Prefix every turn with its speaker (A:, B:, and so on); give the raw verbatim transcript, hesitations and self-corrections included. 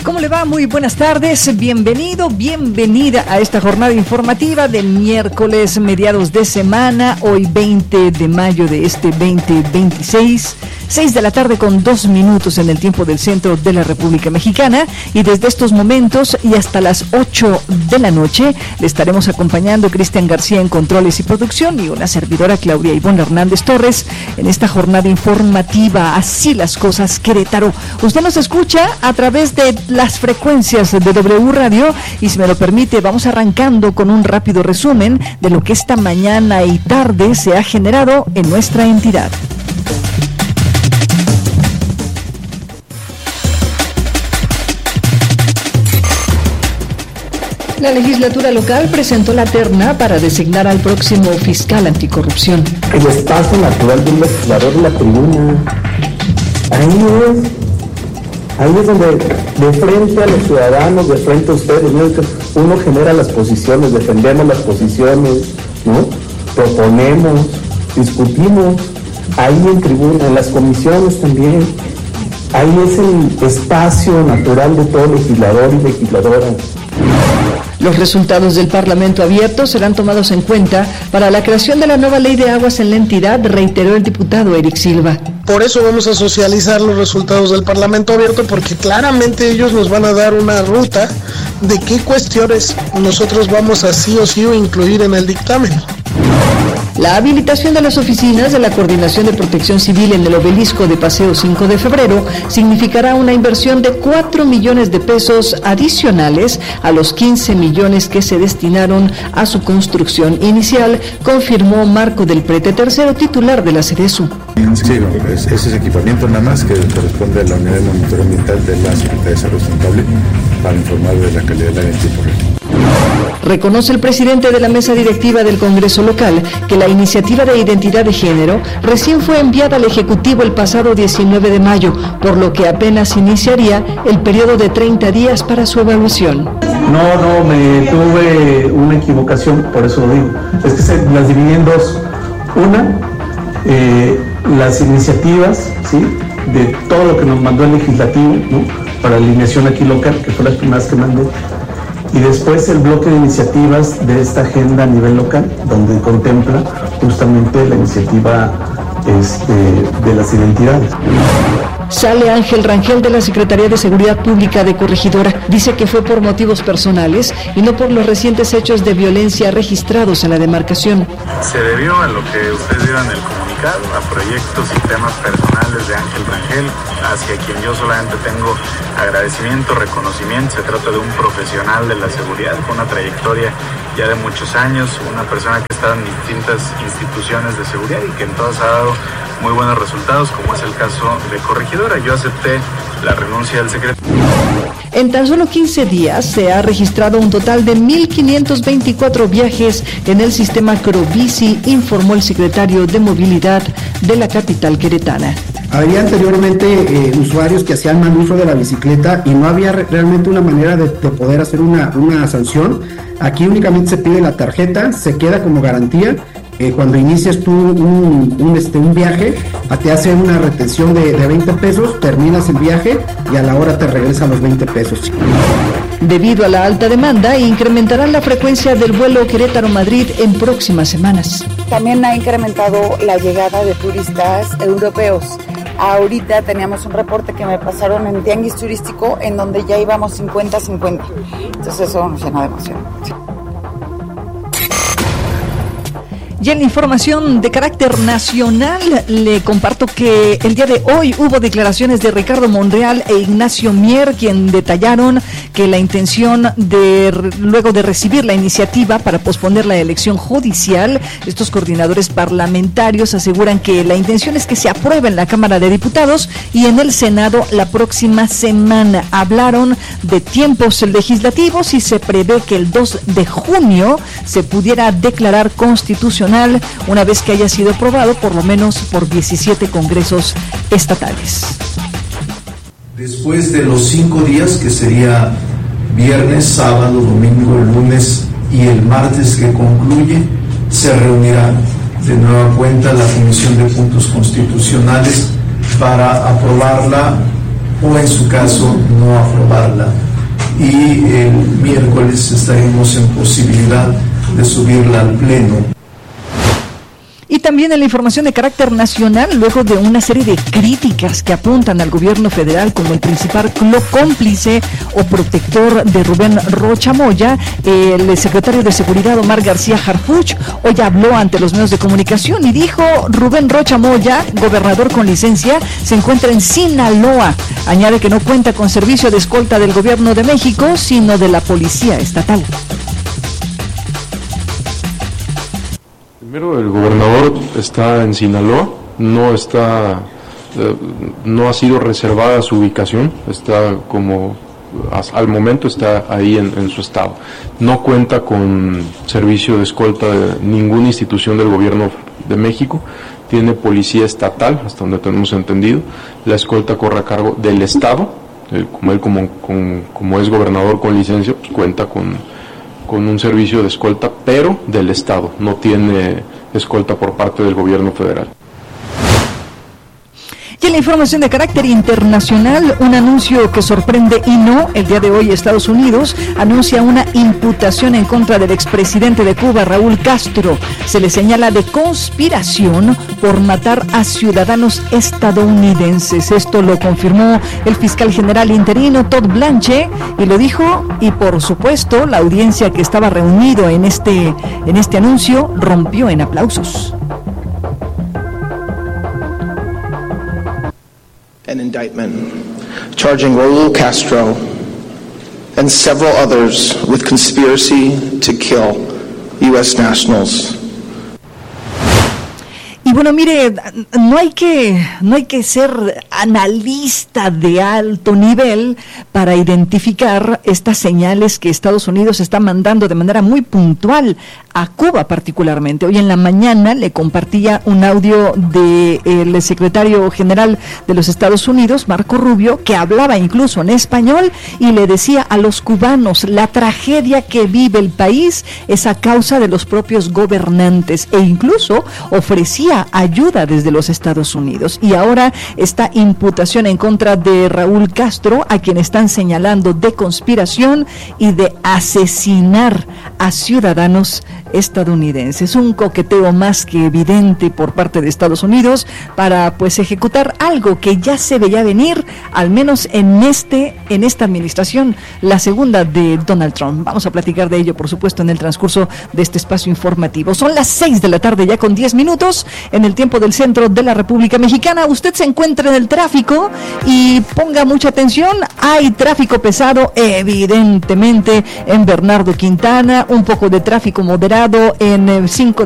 A: ¿Cómo le va? Muy buenas tardes, bienvenido, bienvenida a esta jornada informativa del miércoles, mediados de semana, hoy veinte de mayo de este veinte veintiséis, seis de la tarde con dos minutos en el tiempo del centro de la República Mexicana, y desde estos momentos y hasta las ocho de la noche le estaremos acompañando Cristian García en controles y producción y una servidora Claudia Ivonne Hernández Torres en esta jornada informativa. Así las cosas, Querétaro. Usted nos escucha a través de las frecuencias de W Radio y, si me lo permite, vamos arrancando con un rápido resumen de lo que esta mañana y tarde se ha generado en nuestra entidad. La legislatura local presentó la terna para designar al próximo fiscal anticorrupción.
B: El espacio natural del legislador de la tribuna. Ahí es. Ahí es donde, de frente a los ciudadanos, de frente a ustedes, ¿no? Uno genera las posiciones, defendemos las posiciones, ¿no? Proponemos, discutimos, ahí en tribuna, en las comisiones también. Ahí es el espacio natural de todo legislador y legisladora.
A: Los resultados del Parlamento abierto serán tomados en cuenta para la creación de la nueva ley de aguas en la entidad, reiteró el diputado Eric Silva.
C: Por eso vamos a socializar los resultados del Parlamento abierto, porque claramente ellos nos van a dar una ruta de qué cuestiones nosotros vamos a sí o sí incluir en el dictamen.
A: La habilitación de las oficinas de la Coordinación de Protección Civil en el obelisco de Paseo cinco de febrero significará una inversión de cuatro millones de pesos adicionales a los quince millones que se destinaron a su construcción inicial, confirmó Marco del Prete tercero, titular de la SEDESU.
D: Sí, ese es equipamiento nada más que corresponde a la unidad de monitoreo ambiental de la Secretaría de Desarrollo Sustentable para informar de la calidad del aire en tiempo real.
A: Reconoce el presidente de la mesa directiva del Congreso local que la iniciativa de identidad de género recién fue enviada al Ejecutivo el pasado diecinueve de mayo, por lo que apenas iniciaría el periodo de treinta días para su evaluación.
B: No, no, me tuve una equivocación, por eso lo digo. Es que se las dividí en dos. Una, eh, las iniciativas, ¿sí?, de todo lo que nos mandó el legislativo, ¿no?, para la alineación aquí local, que fue las primeras que mandé. Y después el bloque de iniciativas de esta agenda a nivel local, donde contempla justamente la iniciativa este, de las identidades.
A: Sale Ángel Rangel de la Secretaría de Seguridad Pública de Corregidora. Dice que fue por motivos personales y no por los recientes hechos de violencia registrados en la demarcación.
E: Se debió a lo que ustedes vieron en el comunicado, a proyectos y temas personales de Ángel Rangel, hacia quien yo solamente tengo agradecimiento, reconocimiento. Se trata de un profesional de la seguridad con una trayectoria ya de muchos años, una persona que ha estado en distintas instituciones de seguridad y que en todas ha dado muy buenos resultados, como es el caso de Corregidora. Yo acepté la renuncia del secretario.
A: En tan solo quince días se ha registrado un total de mil quinientos veinticuatro viajes en el sistema Crobici, informó el secretario de Movilidad de la capital queretana.
F: Había anteriormente eh, usuarios que hacían mal uso de la bicicleta y no había re- realmente una manera de, de poder hacer una, una sanción. Aquí únicamente se pide la tarjeta, se queda como garantía. Eh, cuando inicias tú un, un, este, un viaje, te hace una retención de, de veinte pesos, terminas el viaje y a la hora te regresan los veinte pesos.
A: Debido a la alta demanda, incrementarán la frecuencia del vuelo Querétaro-Madrid en próximas semanas.
G: También ha incrementado la llegada de turistas europeos. Ahorita teníamos un reporte que me pasaron en Tianguis Turístico en donde ya íbamos cincuenta cincuenta. Entonces eso nos llena de emoción.
A: Y en la información de carácter nacional, le comparto que el día de hoy hubo declaraciones de Ricardo Monreal e Ignacio Mier, quien detallaron que la intención de, luego de recibir la iniciativa para posponer la elección judicial, estos coordinadores parlamentarios aseguran que la intención es que se apruebe en la Cámara de Diputados y en el Senado la próxima semana. Hablaron de tiempos legislativos y se prevé que el dos de junio se pudiera declarar constitucional una vez que haya sido aprobado por lo menos por diecisiete congresos estatales.
H: Después de los cinco días, que sería viernes, sábado, domingo, lunes y el martes que concluye, se reunirá de nueva cuenta la Comisión de Puntos Constitucionales para aprobarla o en su caso no aprobarla. Y el miércoles estaremos en posibilidad de subirla al Pleno.
A: Y también en la información de carácter nacional, luego de una serie de críticas que apuntan al gobierno federal como el principal cómplice o protector de Rubén Rocha Moya, el secretario de Seguridad Omar García Harfuch hoy habló ante los medios de comunicación y dijo: Rubén Rocha Moya, gobernador con licencia, se encuentra en Sinaloa. Añade que no cuenta con servicio de escolta del gobierno de México, sino de la policía estatal.
I: Primero, el gobernador está en Sinaloa, no está, eh, no ha sido reservada su ubicación, está como, al momento está ahí en, en su estado. No cuenta con servicio de escolta de ninguna institución del gobierno de México, tiene policía estatal, hasta donde tenemos entendido, la escolta corre a cargo del estado, eh, como él como, con, como es gobernador con licencia, pues cuenta con... con un servicio de escolta, pero del Estado, no tiene escolta por parte del gobierno federal.
A: Y en la información de carácter internacional, un anuncio que sorprende y no, el día de hoy Estados Unidos anuncia una imputación en contra del expresidente de Cuba, Raúl Castro. Se le señala de conspiración por matar a ciudadanos estadounidenses. Esto lo confirmó el fiscal general interino Todd Blanche y lo dijo, y por supuesto la audiencia que estaba reunido en este, en este anuncio rompió en aplausos.
J: An indictment charging Raul Castro and several others with conspiracy to kill U S nationals.
A: Y bueno, mire, no hay que no hay que ser analista de alto nivel para identificar estas señales que Estados Unidos está mandando de manera muy puntual a Cuba particularmente. Hoy en la mañana le compartía un audio del secretario general de los Estados Unidos, Marco Rubio, que hablaba incluso en español y le decía a los cubanos: la tragedia que vive el país es a causa de los propios gobernantes, e incluso ofrecía ayuda desde los Estados Unidos. Y ahora esta imputación en contra de Raúl Castro, a quien están señalando de conspiración y de asesinar a ciudadanos estadounidenses. Un coqueteo más que evidente por parte de Estados Unidos para pues ejecutar algo que ya se veía venir, al menos en este en esta administración, la segunda de Donald Trump. Vamos a platicar de ello, por supuesto, en el transcurso de este espacio informativo. Son las seis de la tarde ya con diez minutos en el tiempo del centro de la República Mexicana. Usted se encuentra en el tráfico y ponga mucha atención. Hay tráfico pesado evidentemente en Bernardo Quintana, un poco de tráfico moderado en cinco